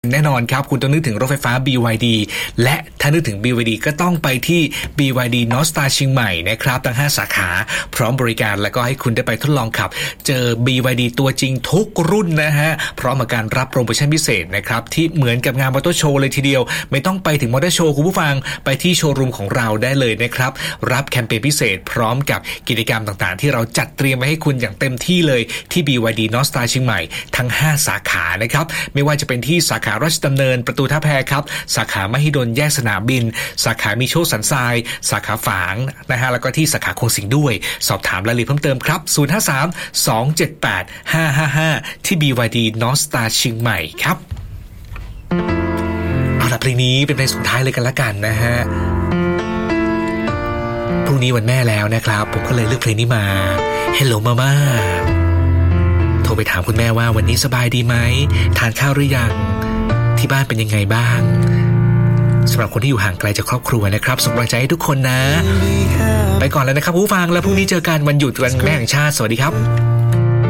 แน่นอนครับคุณต้องนึกถึงรถไฟฟ้า BYD และถ้านึกถึง BYD ก็ต้องไปที่ BYD North Star เชียงใหม่นะครับทั้ง5สาขาพร้อมบริการแล้วก็ให้คุณได้ไปทดลองขับเจอ BYD ตัวจริงทุกรุ่นนะฮะพร้อมกับการรับโปรโมชั่นพิเศษนะครับที่เหมือนกับงานมอเตอร์โชว์เลยทีเดียวไม่ต้องไปถึงมอเตอร์โชว์คุณผู้ฟังไปที่โชว์รูมของเราได้เลยนะครับรับแคมเปญพิเศษพร้อมกับกิจกรรมต่างๆที่เราจัดเตรียมไว้ให้คุณอย่างเต็มที่เลยที่ BYD North Star เชียงใหม่ทั้ง5สาขานะครับไม่ว่าจะเป็นที่สาขาราชดำเนินประตูท่าแพครับสาขามหิดลแยกสนามบินสาขามิโชคสันทรายสาขาฝางนะฮะแล้วก็ที่สาขาคงสิงห์ด้วยสอบถามรายละเอียดเพิ่มเติมครับ053-278-555ที่ BYD North Star เชียงใหม่ครับเอาล่ะเพลงนี้เป็นเพลงสุดท้ายเลยกันละกันนะฮะพรุ่งนี้วันแม่แล้วนะครับผมก็เลยเลือกเพลงนี้มา Hello Mama โทรไปถามคุณแม่ว่าวันนี้สบายดีไหมทานข้าวหรือยังที่บ้านเป็นยังไงบ้างสำหรับคนที่อยู่ห่างไกลจากครอบครัวนะครับส่งกำลังใจให้ทุกคนนะไปก่อนแล้วนะครับผู้ฟังแล้วพรุ่งนี้เจอกันวันหยุดวันแม่แห่งชาติสวัสดีครับ